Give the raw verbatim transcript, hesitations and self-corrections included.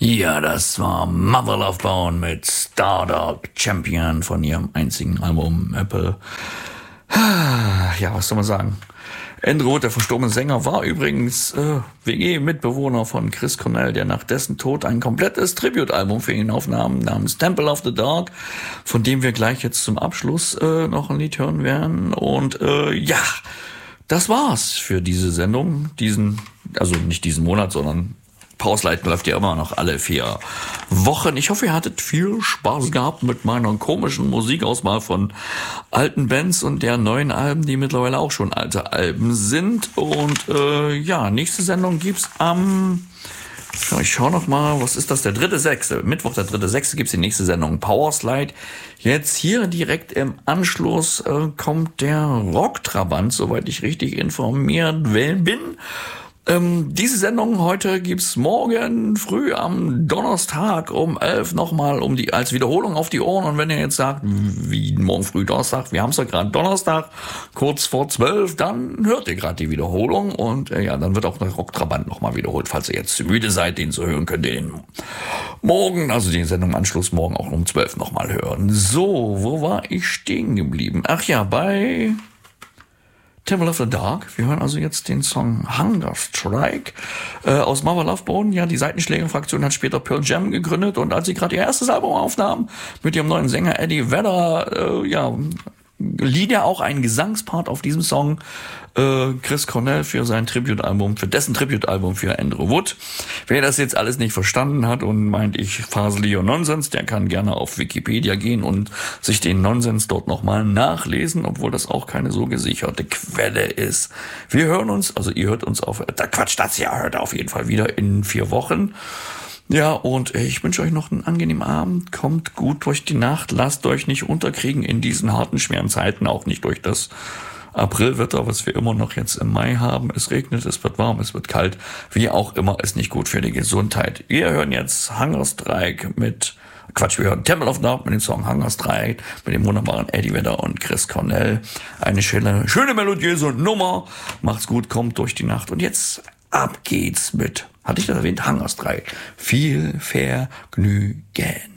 Ja, das war Mother Love Bone mit Stardog Champion von ihrem einzigen Album Apple. Ja, was soll man sagen? Andrew Wood, der verstorbene Sänger, war übrigens äh, W G-Mitbewohner von Chris Cornell, der nach dessen Tod ein komplettes Tribute-Album für ihn aufnahm, namens Temple of the Dark, von dem wir gleich jetzt zum Abschluss äh, noch ein Lied hören werden. Und äh, ja, das war's für diese Sendung, diesen, also nicht diesen Monat, sondern Pausleiten läuft ja immer noch alle vier Wochen. Ich hoffe, ihr hattet viel Spaß gehabt mit meiner komischen Musikauswahl von alten Bands und der neuen Alben, die mittlerweile auch schon alte Alben sind. Und äh, ja, nächste Sendung gibt's am... Ja, ich schau noch mal, was ist das? Der dritte Sechste. Mittwoch, der dritte Sechste gibt's die nächste Sendung Powerslide. Jetzt hier direkt im Anschluss äh, kommt der Rocktrabant, soweit ich richtig informiert bin. Ähm, diese Sendung heute gibt's morgen früh am Donnerstag um elf nochmal um die als Wiederholung auf die Ohren. Und wenn ihr jetzt sagt, wie morgen früh Donnerstag, wir haben's ja gerade Donnerstag, kurz vor zwölf, dann hört ihr gerade die Wiederholung. Und äh, ja, dann wird auch der Rocktrabant nochmal wiederholt. Falls ihr jetzt zu müde seid, den zu hören, könnt ihr den morgen, also die Sendung im Anschluss morgen auch um zwölf nochmal hören. So, wo war ich stehen geblieben? Ach ja, bei... Temple of the Dark. Wir hören also jetzt den Song Hunger Strike äh, aus Mother Love Bone. Ja, die Seitenschläger-Fraktion hat später Pearl Jam gegründet und als sie gerade ihr erstes Album aufnahmen mit ihrem neuen Sänger Eddie Vedder, äh, ja, lieh ja auch ein Gesangspart auf diesem Song äh, Chris Cornell für sein Tribute-Album, für dessen Tribute-Album für Andrew Wood. Wer das jetzt alles nicht verstanden hat und meint, ich fasel hier Nonsens, der kann gerne auf Wikipedia gehen und sich den Nonsens dort nochmal nachlesen, obwohl das auch keine so gesicherte Quelle ist. Wir hören uns, also ihr hört uns auf, da Quatsch, das ja hört auf jeden Fall wieder in vier Wochen. Ja, und ich wünsche euch noch einen angenehmen Abend. Kommt gut durch die Nacht. Lasst euch nicht unterkriegen in diesen harten, schweren Zeiten. Auch nicht durch das Aprilwetter, was wir immer noch jetzt im Mai haben. Es regnet, es wird warm, es wird kalt. Wie auch immer, ist nicht gut für die Gesundheit. Wir hören jetzt Hunger Strike mit... Quatsch, wir hören Temple of the Dark mit dem Song Hunger Strike, mit dem wunderbaren Eddie Vedder und Chris Cornell. Eine schöne, schöne melodiöse Nummer. Macht's gut, kommt durch die Nacht. Und jetzt ab geht's mit... Hatte ich das erwähnt? Hunger Strike. Viel Vergnügen.